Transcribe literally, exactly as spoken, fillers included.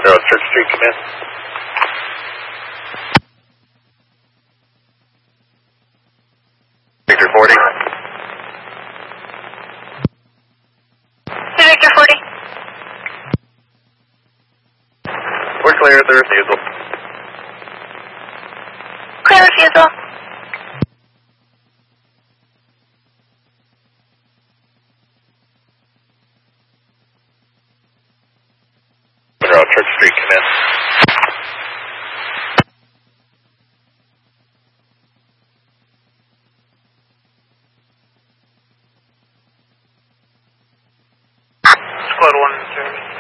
Monroe Church Street, come in. Victor forty. Hey, Victor forty. We're clear at the refusal. Clear refusal. Monroe Church Street, come in. Squad one, service.